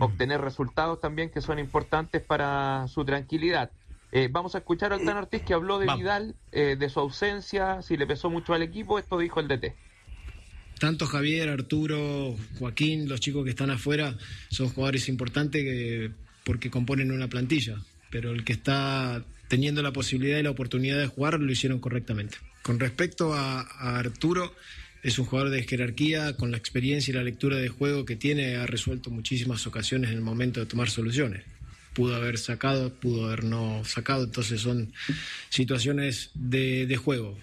obtener resultados también que son importantes para su tranquilidad. Vamos a escuchar al Tan Ortiz, que habló de Vidal, de su ausencia, si le pesó mucho al equipo. Esto dijo el DT. Tanto Javier, Arturo, Joaquín, los chicos que están afuera, son jugadores importantes porque componen una plantilla, pero el que está teniendo la posibilidad y la oportunidad de jugar lo hicieron correctamente. Con respecto a Arturo, es un jugador de jerarquía, con la experiencia y la lectura de juego que tiene, ha resuelto muchísimas ocasiones en el momento de tomar soluciones. Pudo haber sacado, pudo haber no sacado, entonces son situaciones de juego.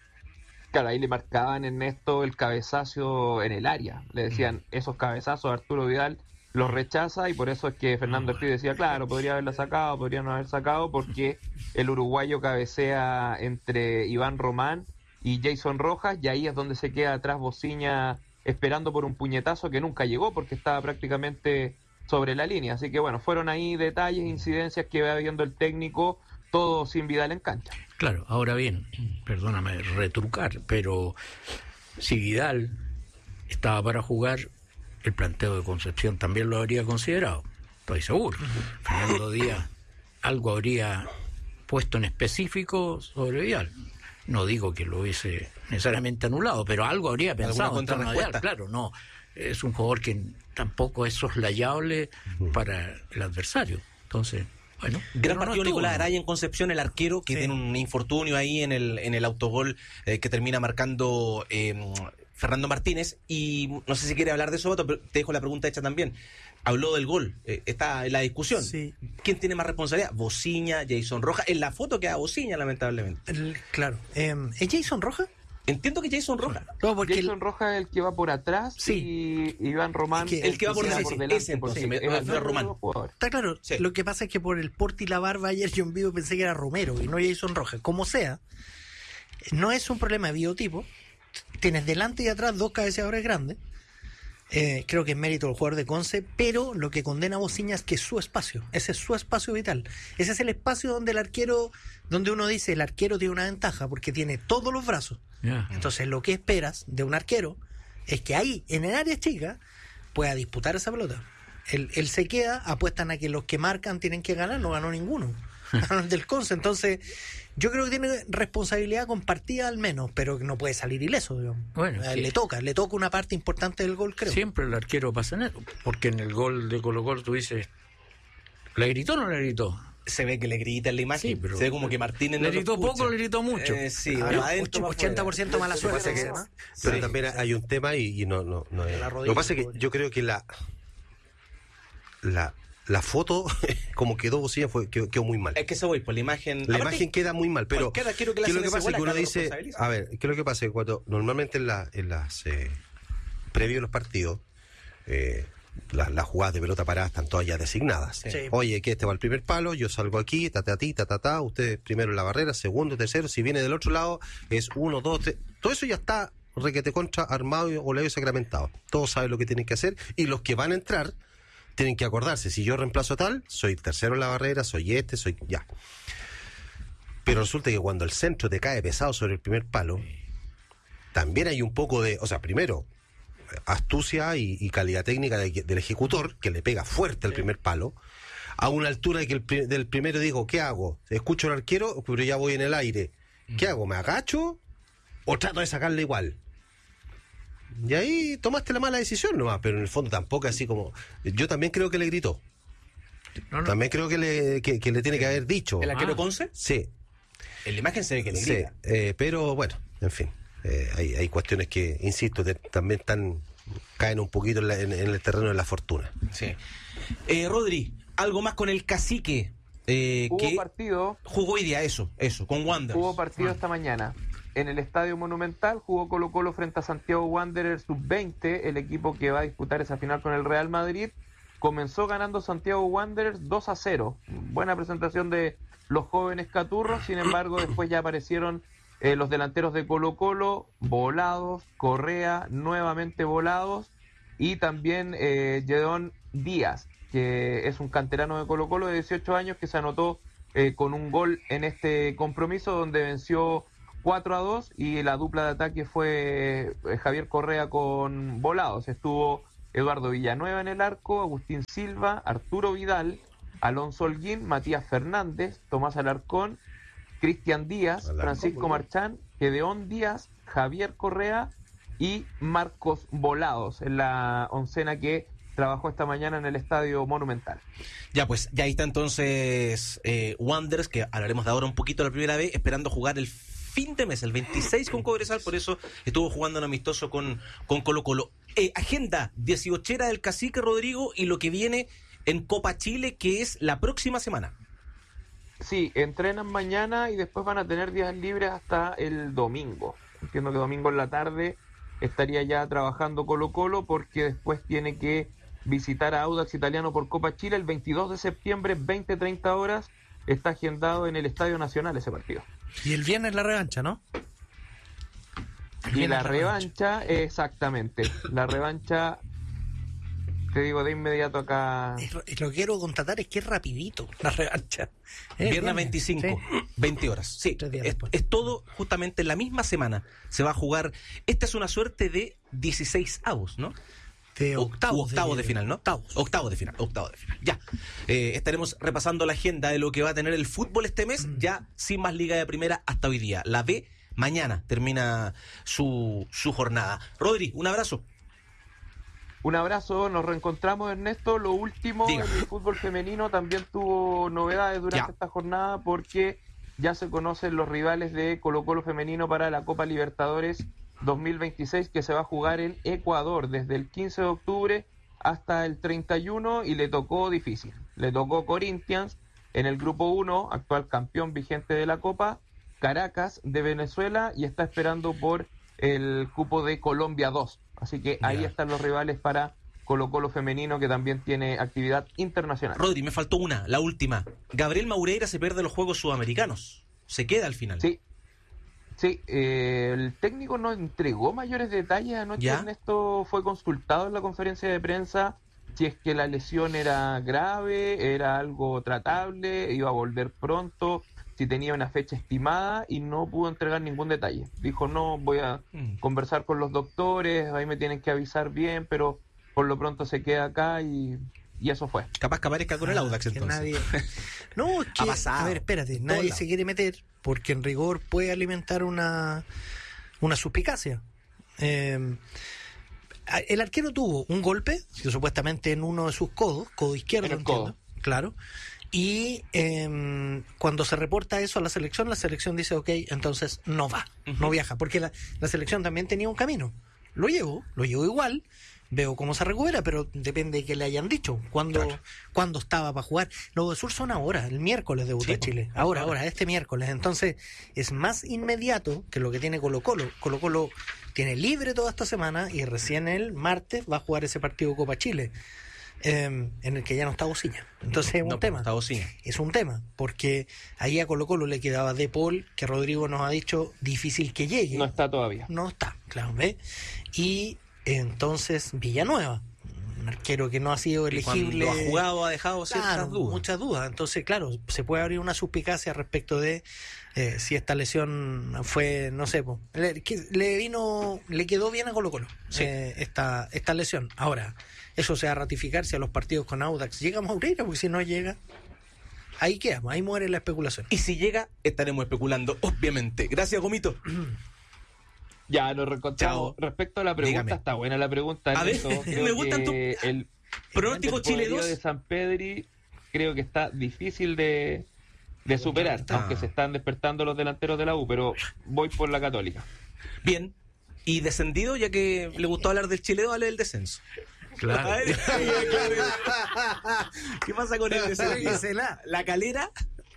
Claro, ahí le marcaban, Ernesto, el cabezazo en el área. Le decían, esos cabezazos Arturo Vidal los rechaza, y por eso es que Fernando Ortiz decía, claro, podría haberla sacado, podría no haber sacado, porque el uruguayo cabecea entre Iván Román y Jason Rojas, y ahí es donde se queda atrás Bociña esperando por un puñetazo que nunca llegó porque estaba prácticamente sobre la línea. Así que bueno, fueron ahí detalles, incidencias que va viendo el técnico, todo sin Vidal en cancha. Claro, ahora bien, perdóname retrucar, pero si Vidal estaba para jugar, el planteo de Concepción también lo habría considerado, estoy seguro. Fernando Díaz algo habría puesto en específico sobre Vidal. No digo que lo hubiese necesariamente anulado, pero algo habría pensado en torno a Vidal. Claro, no, es un jugador que tampoco es soslayable para el adversario. Entonces, bueno, gran partido Nicolás Araya en Concepción, el arquero que tiene un infortunio ahí en el autogol que termina marcando Fernando Martínez. Y no sé si quiere hablar de eso, pero te dejo la pregunta hecha también. Habló del gol, está en la discusión. Sí. ¿Quién tiene más responsabilidad? Bociña, Jason Rojas. En la foto queda Bociña, lamentablemente. Claro. ¿Es Jason Rojas? Entiendo que Jason Rojas. No, porque Jason Rojas es el que va por atrás, sí. Y Iván Román el que va por delante. Ese entonces, Román. Está claro, sí. Lo que pasa es que por el porte y la barba ayer yo en vivo pensé que era Romero y no Jason Rojas. Como sea, no es un problema de biotipo. Tienes delante y atrás dos cabeceadores grandes. Creo que es mérito del jugador de Conce, pero lo que condena a Bociña es que es su espacio, ese es su espacio vital, ese es el espacio donde el arquero, donde uno dice el arquero tiene una ventaja porque tiene todos los brazos. Entonces lo que esperas de un arquero es que ahí, en el área chica, pueda disputar esa pelota. Él se queda, apuestan a que los que marcan tienen que ganar, no ganó ninguno. Del Conce, entonces yo creo que tiene responsabilidad compartida al menos, pero no puede salir ileso, digamos. Bueno, le toca una parte importante del gol, creo. Siempre el arquero pasa en eso, porque en el gol de Colo-Colo tú dices, ¿le gritó o no le gritó? Se ve que le grita en la imagen, sí, pero se ve como que Martínez le gritó poco, le gritó mucho. Sí, 80% mala suerte. Pero sí, también hay un tema y no es. Lo que pasa es que yo creo que la foto, como quedó Bociña, quedó muy mal. Es que eso voy, por la imagen. La imagen queda muy mal, pero ¿qué es lo que pasa es que uno dice, a ver, ¿qué es lo que pasa? Cuando normalmente en las previo a los partidos, las jugadas de pelota parada están todas ya designadas. Sí. Oye, que este va al primer palo, yo salgo aquí, usted primero en la barrera, segundo, tercero, si viene del otro lado, es 1, 2, 3, todo eso ya está requete contra armado o leve sacramentado. Todos saben lo que tienen que hacer, y los que van a entrar tienen que acordarse, si yo reemplazo tal, soy tercero en la barrera, soy ya. Pero resulta que cuando el centro te cae pesado sobre el primer palo, también hay un poco de, o sea, primero, astucia y calidad técnica del ejecutor, que le pega fuerte al primer palo, a una altura de que del primero digo, ¿qué hago? Escucho al arquero, pero ya voy en el aire. ¿Qué hago? ¿Me agacho? ¿O trato de sacarle igual? Y ahí tomaste la mala decisión nomás, pero en el fondo tampoco así como... Yo también creo que le gritó. No. También creo que le tiene que haber dicho. ¿El arquero Conce? Sí. En la imagen se ve que le grita. Sí, pero bueno, en fin. Hay cuestiones que, insisto, también caen un poquito en el terreno de la fortuna. Sí. Rodri, algo más con el Cacique. Hubo partido. Jugó hoy día, eso, con Wanderers. Hubo partido esta mañana. En el Estadio Monumental jugó Colo-Colo frente a Santiago Wanderers Sub-20, el equipo que va a disputar esa final con el Real Madrid. Comenzó ganando Santiago Wanderers 2-0. Buena presentación de los jóvenes caturros, sin embargo después ya aparecieron los delanteros de Colo-Colo volados, Correa nuevamente volados, y también Jedón Díaz, que es un canterano de Colo-Colo de 18 años que se anotó con un gol en este compromiso donde venció 4-2, y la dupla de ataque fue Javier Correa con volados. Estuvo Eduardo Villanueva en el arco, Agustín Silva, Arturo Vidal, Alonso Holguín, Matías Fernández, Tomás Alarcón, Cristian Díaz, Francisco Marchán, Gedeón Díaz, Javier Correa y Marcos Volados en la oncena que trabajó esta mañana en el Estadio Monumental. Ya pues, ya ahí está entonces Wanderers, que hablaremos de ahora un poquito la primera vez, esperando jugar el fin de mes, el 26 con Cobresal, por eso estuvo jugando en amistoso con Colo Colo. Agenda 18 del Cacique, Rodrigo, y lo que viene en Copa Chile, que es la próxima semana. Sí, entrenan mañana y después van a tener días libres hasta el domingo. Entiendo que domingo en la tarde estaría ya trabajando Colo Colo, porque después tiene que visitar a Audax Italiano por Copa Chile el 22 de septiembre, 20-30 horas. Está agendado en el Estadio Nacional ese partido. Y el viernes la revancha, ¿no? Y la revancha, exactamente. La revancha, te digo de inmediato acá. Lo que quiero contratar es que es rapidito la revancha. Viernes 25, sí. 20 horas. Sí, es todo justamente en la misma semana. Se va a jugar. Esta es una suerte de 16avos, ¿no? De octavos de final, ¿no? Octavos de final. Ya. Estaremos repasando la agenda de lo que va a tener el fútbol este mes, ya sin más liga de primera hasta hoy día. La B mañana termina su jornada. Rodri, un abrazo. Un abrazo, nos reencontramos, Ernesto. Lo último, el fútbol femenino también tuvo novedades durante esta jornada, porque ya se conocen los rivales de Colo Colo femenino para la Copa Libertadores 2026, que se va a jugar en Ecuador desde el 15 de octubre hasta el 31, y le tocó difícil. Le tocó Corinthians en el grupo 1, actual campeón vigente de la Copa, Caracas de Venezuela, y está esperando por el cupo de Colombia 2. Así que ahí están los rivales para Colo Colo femenino, que también tiene actividad internacional. Rodri, me faltó una, la última. Gabriel Maureira se pierde los Juegos Sudamericanos. Se queda al final. Sí, el técnico no entregó mayores detalles anoche. Ernesto fue consultado en la conferencia de prensa si es que la lesión era grave, era algo tratable, iba a volver pronto, si tenía una fecha estimada, y no pudo entregar ningún detalle. Dijo, no, voy a conversar con los doctores, ahí me tienen que avisar bien, pero por lo pronto se queda acá, y eso fue. Capaz que aparezca con el Audax entonces. No, es que, a ver, espérate, nadie se quiere meter, porque en rigor puede alimentar una suspicacia. El arquero tuvo un golpe, supuestamente en uno de sus codos, codo izquierdo, entiendo, claro. Y cuando se reporta eso a la selección dice, ok, entonces no va, no viaja, porque la selección también tenía un camino. Lo llevo igual, veo cómo se recupera, pero depende de que le hayan dicho cuándo estaba para jugar. Los de Sur son ahora, el miércoles debuta Chile, ahora, este miércoles. Entonces es más inmediato que lo que tiene Colo Colo. Colo Colo tiene libre toda esta semana y recién el martes va a jugar ese partido Copa Chile, en el que ya no está Bocilla. Entonces es un tema, porque ahí a Colo Colo le quedaba De Paul, que Rodrigo nos ha dicho difícil que llegue. No está todavía. No está, claro, ¿ves? Y entonces Villanueva, un arquero que no ha sido elegible. Cuando ha jugado ha dejado ciertas dudas. Muchas dudas. Entonces, claro, se puede abrir una suspicacia respecto de si esta lesión fue, no sé, le quedó bien a Colo Colo esta lesión. Ahora, eso se va a ratificar si a los partidos con Audax llega Maureira, porque si no llega, ahí quedamos, ahí muere la especulación. Y si llega, estaremos especulando, obviamente. Gracias, Gomito. Ya, nos reencontramos. Respecto a la pregunta, dígame. Está buena la pregunta. A ver, me gusta el pronóstico Chile 2 de San Pedri, creo que está difícil de superar, aunque se están despertando los delanteros de la U, pero voy por la Católica. Bien, y descendido, ya que le gustó hablar del Chile 2, hable del descenso. Claro. ¿Qué pasa con el descenso? ¿La Calera?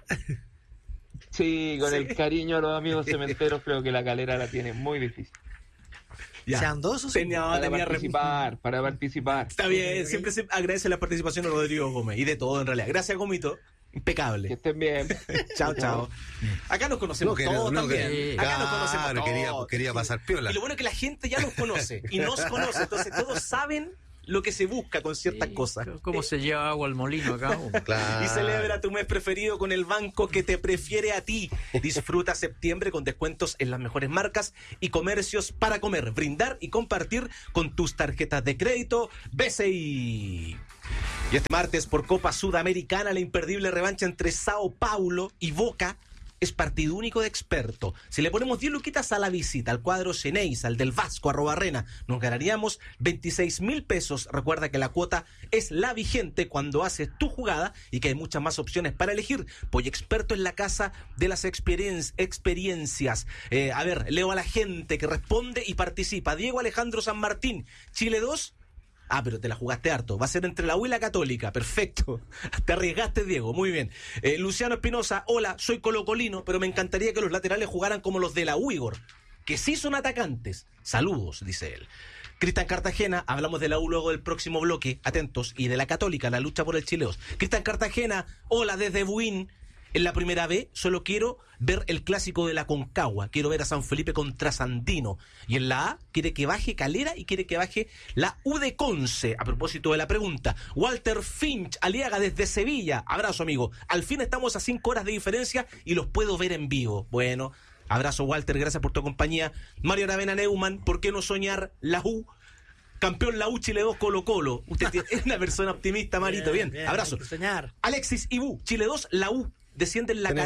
Sí, con el cariño a los amigos cementeros, creo que la Calera la tiene muy difícil. ¿Sean dos o para participar. Está bien, siempre se agradece la participación de Rodrigo Gómez y de todo en realidad. Gracias, Gomito. Impecable. Que estén bien. Chao. Acá nos conocemos todos también. Acá nos conocemos todos. Quería pasar piola. Y lo bueno es que la gente ya nos conoce y nos conoce, entonces todos saben lo que se busca con ciertas cosas. ¿Cómo se lleva agua al molino acá? Claro. Y celebra tu mes preferido con el banco que te prefiere a ti. Disfruta septiembre con descuentos en las mejores marcas y comercios para comer, brindar y compartir con tus tarjetas de crédito BCI. Y este martes por Copa Sudamericana, la imperdible revancha entre Sao Paulo y Boca es partido único de experto. Si le ponemos 10 luquitas a la visita, al cuadro Xeneize, al del Vasco, a Arena, nos ganaríamos 26.000 pesos. Recuerda que la cuota es la vigente cuando haces tu jugada y que hay muchas más opciones para elegir. Poy Experto en la casa de las experiencias. A ver, leo a la gente que responde y participa. Diego Alejandro San Martín, Chile 2. Ah, pero te la jugaste harto. Va a ser entre la U y la Católica. Perfecto. Te arriesgaste, Diego. Muy bien. Luciano Espinosa, hola, soy colocolino, pero me encantaría que los laterales jugaran como los de la U, Igor, que sí son atacantes. Saludos, dice él. Cristian Cartagena, hablamos de la U luego del próximo bloque, atentos, y de la Católica, la lucha por el Chile 2. Cristian Cartagena, hola desde Buin. En la primera B solo quiero ver el clásico de la Concagua. Quiero ver a San Felipe contra Sandino. Y en la A quiere que baje Calera y quiere que baje la U de Conce. A propósito de la pregunta, Walter Finch Aliaga desde Sevilla. Abrazo, amigo. Al fin estamos a 5 horas de diferencia y los puedo ver en vivo. Bueno, abrazo, Walter. Gracias por tu compañía. Mario Aravena Neumann, ¿por qué no soñar la U? Campeón la U, Chile 2, Colo Colo. Usted es una persona optimista, Marito. Bien, abrazo. Alexis Ibú, Chile 2, la U. Descienden la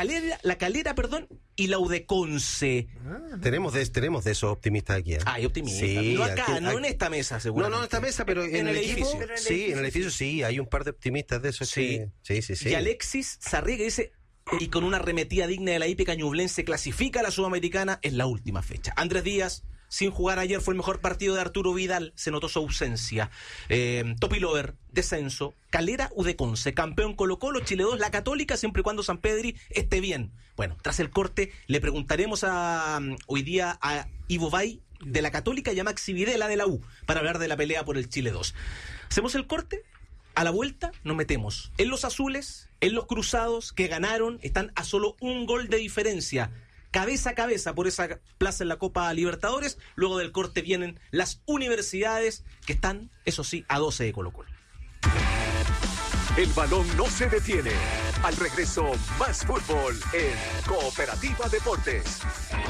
calera, y la U de Conce. Tenemos de esos optimistas aquí. Hay optimistas. Sí, no acá, aquí, no en esta mesa, seguro. No en esta mesa, pero en el edificio. Sí, en el edificio sí, hay un par de optimistas de esos. Sí. Sí. Y Alexis Sarriga dice, y con una arremetida digna de la hípica ñublense, clasifica a la Sudamericana en la última fecha. Andrés Díaz, sin jugar ayer, fue el mejor partido de Arturo Vidal, se notó su ausencia. Topi Lover, descenso. Calera, U de Conce, campeón Colo Colo, Chile 2, la Católica, siempre y cuando San Pedri esté bien. Bueno, tras el corte le preguntaremos hoy día a Ivo Bay de la Católica y a Maxi Videla de la U para hablar de la pelea por el Chile 2. Hacemos el corte. A la vuelta nos metemos en los azules, en los cruzados que ganaron, están a solo un gol de diferencia. Cabeza a cabeza por esa plaza en la Copa Libertadores. Luego del corte vienen las universidades que están, eso sí, a 12 de Colo Colo. El balón no se detiene. Al regreso, más fútbol en Cooperativa Deportes.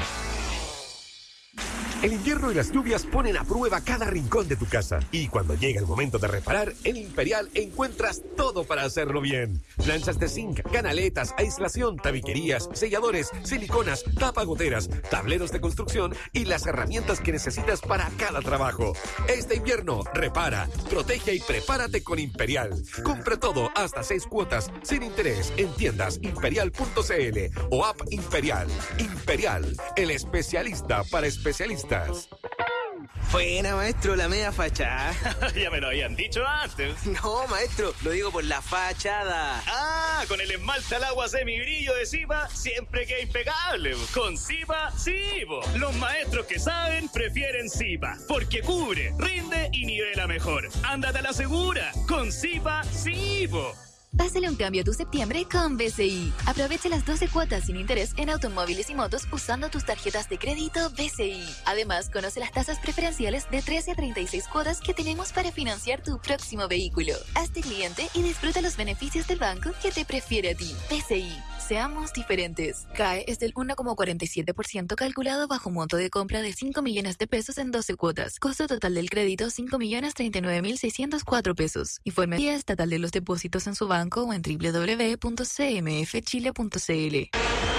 El invierno y las lluvias ponen a prueba cada rincón de tu casa. Y cuando llega el momento de reparar, en Imperial encuentras todo para hacerlo bien. Planchas de zinc, canaletas, aislación, tabiquerías, selladores, siliconas, tapagoteras, tableros de construcción y las herramientas que necesitas para cada trabajo. Este invierno, repara, protege y prepárate con Imperial. Compra todo hasta 6 cuotas sin interés en tiendas imperial.cl o app Imperial. Imperial, el especialista para especialistas. Buena, maestro, la media fachada. Ya me lo habían dicho antes. No, maestro, lo digo por la fachada. Ah, con el esmalte al agua semibrillo de Sipa, siempre queda impecable. Con Sipa, sí, po. Los maestros que saben prefieren Sipa, porque cubre, rinde y nivela mejor. Ándate a la segura, con Sipa, sí, po. Pásale un cambio a tu septiembre con BCI. Aprovecha las 12 cuotas sin interés en automóviles y motos usando tus tarjetas de crédito BCI. Además, conoce las tasas preferenciales de 13 a 36 cuotas que tenemos para financiar tu próximo vehículo. Hazte cliente y disfruta los beneficios del banco que te prefiere a ti. BCI. Seamos diferentes. CAE es del 1,47% calculado bajo monto de compra de 5 millones de pesos en 12 cuotas. Costo total del crédito 5.039.604 pesos. Informe Guía Estatal de los Depósitos en su banco o en www.cmfchile.cl.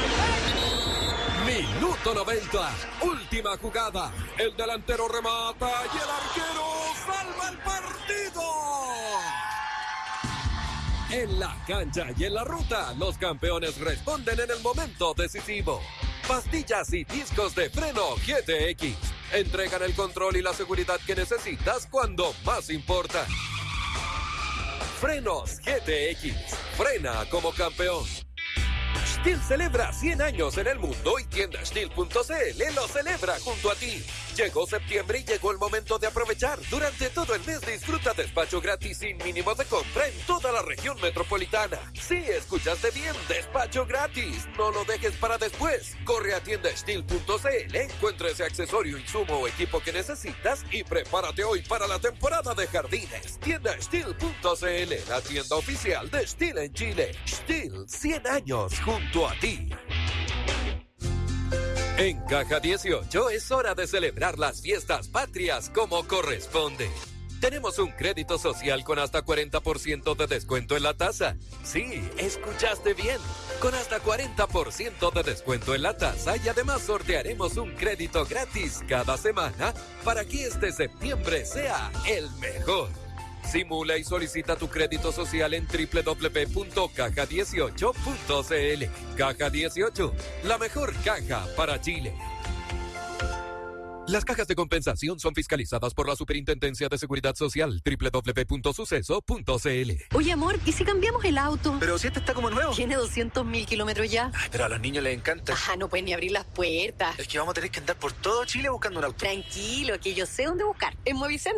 Minuto 90, última jugada. El delantero remata y el arquero salva el partido. En la cancha y en la ruta, los campeones responden en el momento decisivo. Pastillas y discos de freno GTX entregan el control y la seguridad que necesitas cuando más importa. Frenos GTX, frena como campeón. STIHL celebra 100 años en el mundo y tienda STIHL.cl lo celebra junto a ti. Llegó septiembre y llegó el momento de aprovechar. Durante todo el mes disfruta despacho gratis sin mínimos de compra en toda la región metropolitana. Sí, escuchaste bien, despacho gratis. No lo dejes para después. Corre a tiendastil.cl, encuentra ese accesorio, insumo o equipo que necesitas y prepárate hoy para la temporada de jardines. Tiendastil.cl, la tienda oficial de Stihl en Chile. Stihl, 100 años junto a ti. En Caja 18 es hora de celebrar las fiestas patrias como corresponde. Tenemos un crédito social con hasta 40% de descuento en la tasa. Sí, escuchaste bien. Con hasta 40% de descuento en la tasa y además sortearemos un crédito gratis cada semana para que este septiembre sea el mejor. Simula y solicita tu crédito social en www.caja18.cl. Caja 18, la mejor caja para Chile. Las cajas de compensación son fiscalizadas por la Superintendencia de Seguridad Social. www.suceso.cl. Oye, amor, ¿y si cambiamos el auto? Pero si este está como nuevo. Tiene 200.000 kilómetros ya. Ay, pero a los niños les encanta. No pueden ni abrir las puertas. Es que vamos a tener que andar por todo Chile buscando un auto. Tranquilo, que yo sé dónde buscar. En Movicen